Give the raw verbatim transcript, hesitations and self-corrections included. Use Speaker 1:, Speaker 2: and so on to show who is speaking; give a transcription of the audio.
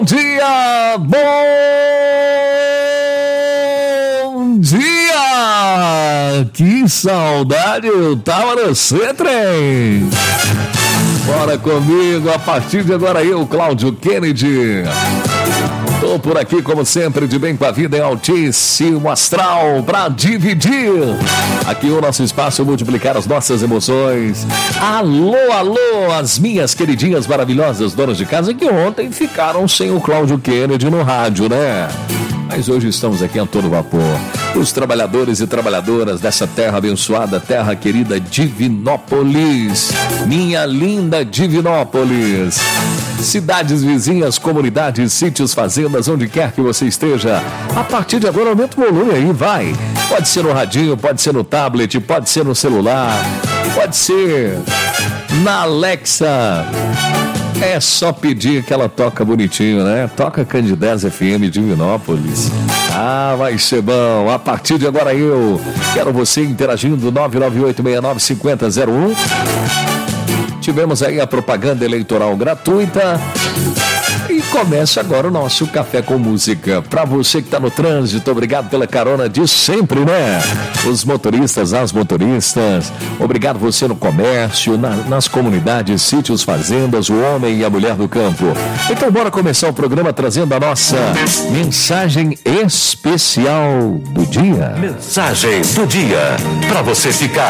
Speaker 1: dia, bom dia! Que saudade eu tava nesse trem! Bora comigo, a partir de agora eu, Cláudio Kennedy. Tô por aqui, como sempre, de bem com a vida em altíssimo astral, pra dividir aqui o nosso espaço, multiplicar as nossas emoções. Alô, alô, as minhas queridinhas maravilhosas donas de casa que ontem ficaram sem o Cláudio Kennedy no rádio, né? Mas hoje estamos aqui a todo vapor. Os trabalhadores e trabalhadoras dessa terra abençoada, terra querida Divinópolis. Minha linda Divinópolis. Cidades vizinhas, comunidades, sítios, fazendas, onde quer que você esteja. A partir de agora, aumenta o volume aí, vai. Pode ser no radinho, pode ser no tablet, pode ser no celular, pode ser na Alexa. É só pedir que ela toca bonitinho, né? Toca Candidez F M Divinópolis. Ah, vai ser bom. A partir de agora eu quero você interagindo nove nove oito seis nove cinco zero zero um. Tivemos aí a propaganda eleitoral gratuita. E começa agora o nosso Café com Música. Para você que está no trânsito, obrigado pela carona de sempre, né? Os motoristas, as motoristas, obrigado você no comércio, na, nas comunidades, sítios, fazendas, o homem e a mulher do campo. Então bora começar o programa trazendo a nossa mensagem especial do dia.
Speaker 2: Mensagem do dia, para você ficar